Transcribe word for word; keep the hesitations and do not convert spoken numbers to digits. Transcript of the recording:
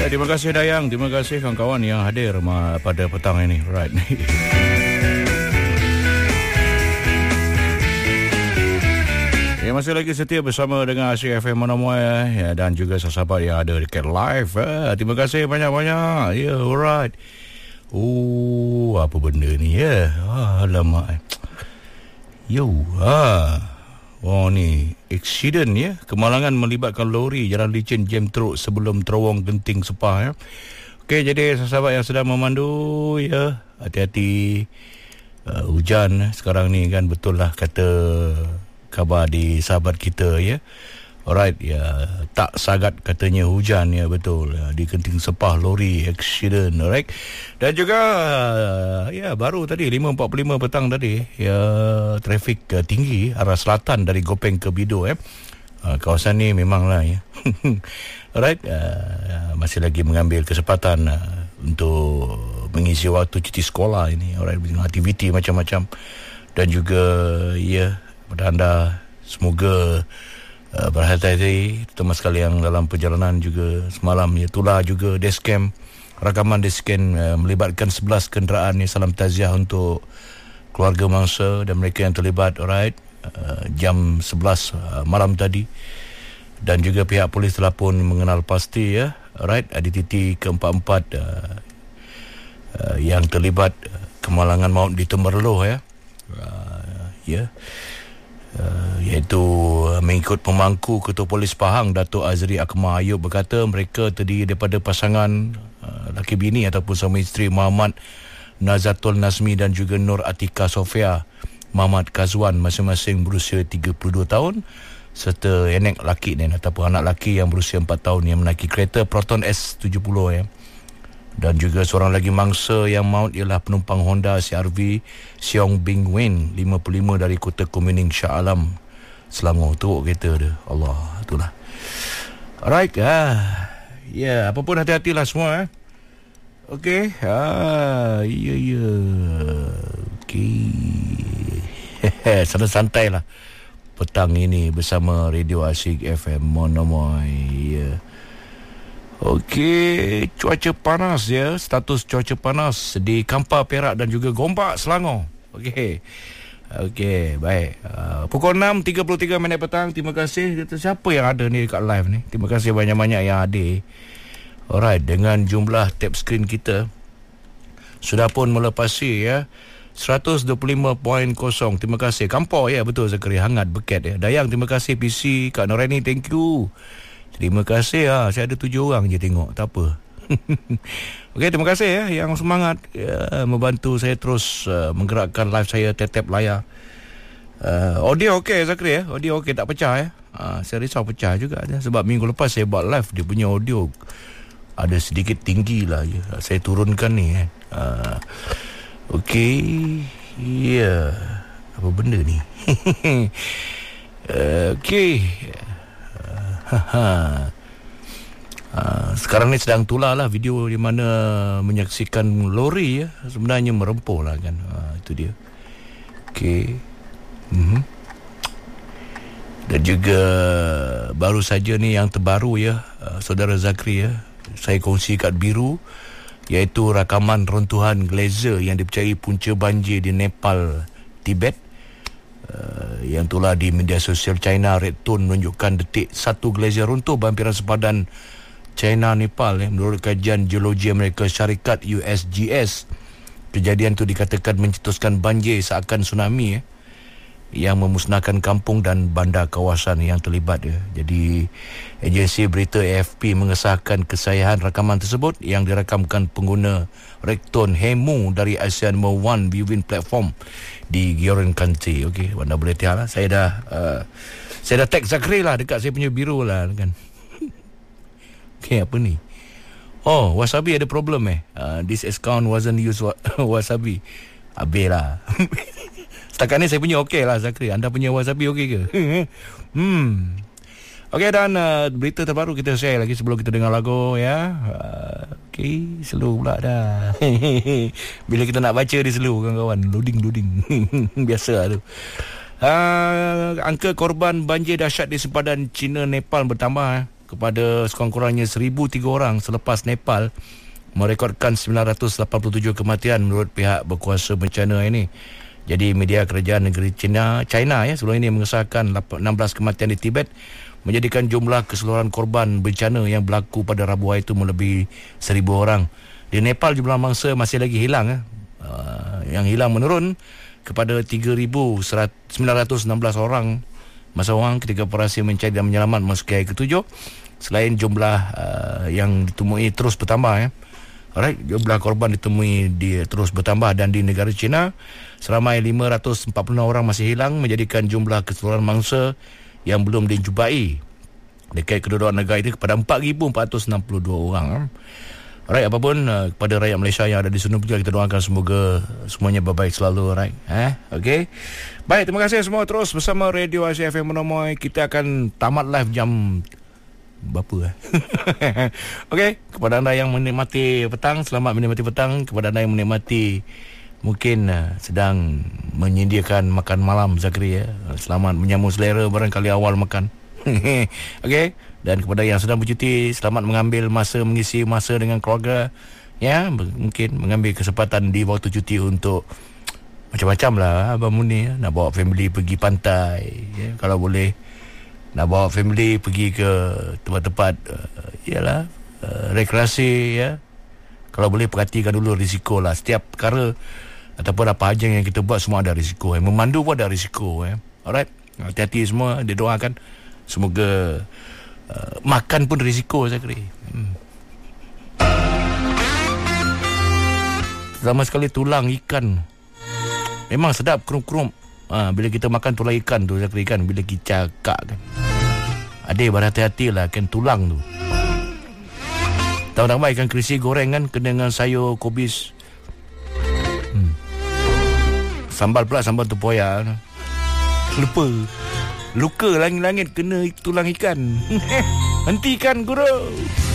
Alright, terima kasih Dayang. Terima kasih kawan-kawan yang hadir pada petang ini. Right. Ya, masih lagi setia bersama dengan Asyik F M Monomoy ya, dan juga sahabat yang ada dekat live. Eh. Terima kasih banyak-banyak. Ya, yeah, alright. Oh, apa benda ni ya? Ah, alamak. Yo, ah. Oh ni, accident ya. Kemalangan melibatkan lori jalan licin jam teruk sebelum terowong Genting Sepah ya. Okey, jadi sahabat yang sedang memandu ya, hati-hati. Uh, hujan sekarang ni kan, betul lah kata khabar di sahabat kita ya. Alright ya, tak sagat katanya hujan ya, betul. Di Genting Sepah lori accident, alright. Dan juga ya baru tadi lima empat puluh lima petang tadi ya, trafik uh, tinggi arah selatan dari Gopeng ke Bido eh. Uh, kawasan ni memanglah ya. Alright, uh, masih lagi mengambil kesempatan uh, untuk mengisi waktu cuti sekolah ini, alright, dengan aktiviti macam-macam. Dan juga ya, pada anda semoga Uh, berhati-hati, terutama sekali yang dalam perjalanan juga semalam ya, itulah juga dashcam, rakaman dashcam uh, melibatkan sebelas kenderaan ni. Salam taziah untuk keluarga mangsa dan mereka yang terlibat, alright, uh, jam sebelas uh, malam tadi. Dan juga pihak polis telah pun mengenal pasti ya, alright, identiti keempat-empat uh, uh, yang terlibat uh, kemalangan maut di Temerloh ya. Uh, ya. Uh, iaitu uh, mengikut pemangku Ketua Polis Pahang Datuk Azri Akmal Ayub berkata mereka terdiri daripada pasangan uh, laki bini ataupun suami isteri Muhammad Nazatul Nazmi dan juga Nur Atika Sofia Muhammad Kazwan, masing-masing berusia tiga puluh dua tahun, serta anak laki ni ataupun anak laki yang berusia empat tahun yang menaiki kereta Proton S tujuh puluh ya. Dan juga seorang lagi mangsa yang maut ialah penumpang Honda C R V Siong Bing Wen, lima puluh lima, dari Kota Kumining Shah Alam, Selangor. Teruk kereta dia. Allah, itulah. Alright. Ah. Ya, yeah, apa pun hati-hatilah semua eh. Okey. Ah, ya ya. Okey. Santai-santai lah petang ini bersama Radio Asyik F M Monomoy. Ya. Yeah. Okey, cuaca panas ya, status cuaca panas di Kampar, Perak dan juga Gombak, Selangor. Okey. Okey, baik. Uh, pukul enam tiga puluh tiga minit petang. Terima kasih. Siapa yang ada ni dekat live ni? Terima kasih banyak-banyak yang hadir. Alright, dengan jumlah tab screen kita sudah pun melepasi ya seratus dua puluh lima perpuluhan kosong. Terima kasih. Kampar ya, betul Zakaria, hangat beket ya. Dayang, terima kasih. P C, Kak Norani, thank you. Terima kasih ha. Saya ada tujuh orang je tengok. Tak apa. Okey, terima kasih ya yang semangat ya, membantu saya terus uh, menggerakkan live saya tetap layar. Uh, audio okey Zakri ya. Audio okey, tak pecah ya. Uh, saya risau pecah juga ya. Sebab minggu lepas saya buat live, dia punya audio ada sedikit tinggi lah ya. Saya turunkan ni ya. Uh, okey. Ya. Yeah. Apa benda ni? uh, okey. Ha. Uh, sekarang ni sedang tular lah video di mana menyaksikan lori ya, sebenarnya merempuh lah kan. Uh, itu dia. Okey. Mm-hmm. Dan juga baru saja ni yang terbaru ya, uh, saudara Zakri ya, saya kongsi kat Biru, iaitu rakaman runtuhan glazier yang dipercayai punca banjir di Nepal, Tibet. Uh, yang itulah di media sosial China Red Tone menunjukkan detik satu glazier runtuh berhampiran sepadan China Nepal eh. Menurut kajian geologi Amerika Syarikat U S G S, kejadian itu dikatakan mencetuskan banjir seakan tsunami eh, yang memusnahkan kampung dan bandar kawasan yang terlibat ya. Jadi agensi berita A F P mengesahkan kesahihan rakaman tersebut yang dirakamkan pengguna Rekton Hemu dari ASEAN Mo One Viewing Platform di Gioran County. Okey, anda boleh tengok lah. Saya dah uh, saya dah tag Zakri lah dekat saya punya Biru lah kan. Okey, apa ni? Oh, Wasabi ada problem eh. Uh, this account wasn't used wa- Wasabi. Habis lah. Setakat ni saya punya okey lah Zakri. Anda punya Wasabi okey ke? hmm. Okey, dan uh, berita terbaru kita share lagi sebelum kita dengar lagu ya. Uh, okey, slow pula dah. Bila kita nak baca dia slow kawan-kawan. Loading-loading. Biasa tu. Uh, angka korban banjir dahsyat di sempadan China Nepal bertambah. kepada sekurang-kurangnya seribu tiga orang selepas Nepal merekodkan sembilan ratus lapan puluh tujuh kematian menurut pihak berkuasa bencana ini. Jadi media kerajaan negeri China, China ya sebelum ini mengesahkan enam belas kematian di Tibet, menjadikan jumlah keseluruhan korban bencana yang berlaku pada Rabu itu melebihi seribu orang. Di Nepal jumlah mangsa masih lagi hilang ya. Uh, yang hilang menurun kepada tiga ribu sembilan ratus enam belas orang masa orang ketika operasi mencari dan menyelamat memasuki hari ketujuh. Selain jumlah uh, yang ditemui terus bertambah ya. Alright, jumlah korban ditemui di, terus bertambah, dan di negara China seramai lima ratus empat puluh enam orang masih hilang, menjadikan jumlah keseluruhan mangsa yang belum dijumpai dekat kedudukan negara itu kepada empat ribu empat ratus enam puluh dua orang. Alright, apapun uh, kepada rakyat Malaysia yang ada di sana juga kita doakan semoga semuanya baik selalu. Alright, eh, okay. Baik, terima kasih semua terus bersama Radio Asia F M Monomoy. Kita akan tamat live jam berapa eh? Okey, kepada anda yang menikmati petang, selamat menikmati petang. Kepada anda yang menikmati mungkin uh, sedang menyediakan makan malam Zakri ya, selamat menyambung selera barangkali awal makan. Okey, dan kepada yang sedang bercuti, selamat mengambil masa, mengisi masa dengan keluarga ya, mungkin mengambil kesempatan di waktu cuti untuk macam-macam lah Abang Muni ya. Nak bawa family pergi pantai ya, kalau boleh nak bawa family pergi ke tempat-tempat uh, ialah uh, rekreasi ya. Kalau boleh perhatikan dulu risiko lah. Setiap perkara ataupun apa aja yang kita buat semua ada risiko. Eh. Memandu pun ada risiko eh. Alright, hati-hati semua. Dia doakan semoga uh, makan pun risiko Zakri. Hmm. Pertama sekali tulang ikan memang sedap, kerum-kerum. Ha, bila kita makan tulang ikan tu Zakri kan, bila kita cakap kan, adik berhati-hati lah kan tulang tu. Tahu nama ikan kerisi goreng kan, kena dengan sayur kobis. hmm. Sambal pula, sambal tempoyak. Lupa, luka langit-langit kena tulang ikan. Hentikan guru.